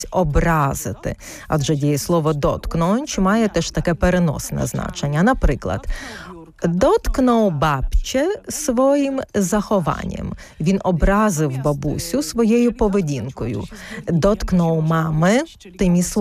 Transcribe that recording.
образити. Адже дієслово «доткнąć» має теж таке переносне значення. Наприклад, доткнув бабче своїм захованням. Він образив бабусю своєю поведінкою. Доткнув мами тим і